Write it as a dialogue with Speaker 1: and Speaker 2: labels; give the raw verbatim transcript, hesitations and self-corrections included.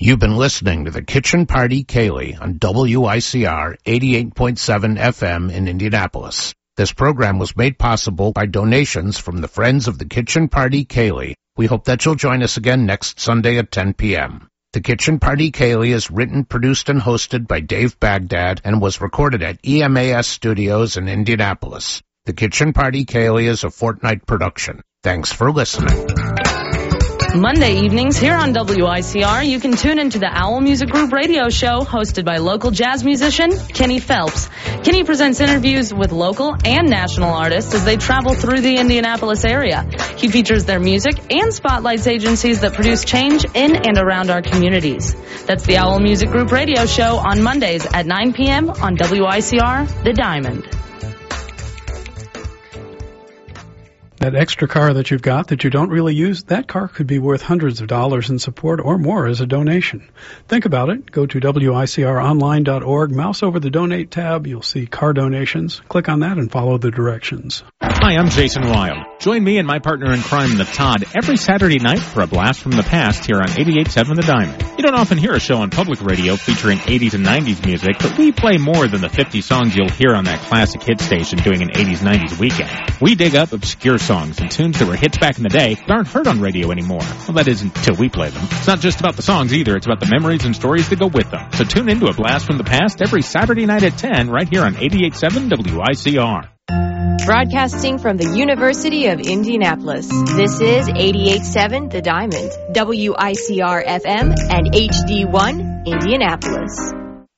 Speaker 1: You've been listening to the Kitchen Party Kaylee on W I C R eighty-eight point seven F M in Indianapolis. This program was made possible by donations from the Friends of the Kitchen Party Kaylee. We hope that you'll join us again next Sunday at ten p.m. The Kitchen Party Kaylee is written, produced, and hosted by Dave Baghdad and was recorded at E M A S Studios in Indianapolis. The Kitchen Party Kaylee is a fortnight production. Thanks for listening.
Speaker 2: Monday evenings here on W I C R, you can tune into the Owl Music Group radio show hosted by local jazz musician Kenny Phelps. Kenny presents interviews with local and national artists as they travel through the Indianapolis area. He features their music and spotlights agencies that produce change in and around our communities. That's the Owl Music Group radio show on Mondays at nine p.m. on W I C R, The Diamond.
Speaker 3: That extra car that you've got that you don't really use, that car could be worth hundreds of dollars in support or more as a donation. Think about it. Go to W I C R online dot org, mouse over the Donate tab. You'll see car donations. Click on that and follow the directions.
Speaker 4: Hi, I'm Jason Wild. Join me and my partner in crime, The Todd, every Saturday night for a blast from the past here on eighty-eight point seven The Diamond. You don't often hear a show on public radio featuring eighties and nineties music, but we play more than the fifty songs you'll hear on that classic hit station doing an eighties nineties weekend. We dig up obscure songs and tunes that were hits back in the day that aren't heard on radio anymore. Well, that is until we play them. It's not just about the songs either, it's about the memories and stories that go with them. So tune into a blast from the past every Saturday night at ten right here on eighty-eight point seven W I C R.
Speaker 5: Broadcasting from the University of Indianapolis, this is eighty-eight point seven The Diamond, W I C R F M, and H D one, Indianapolis.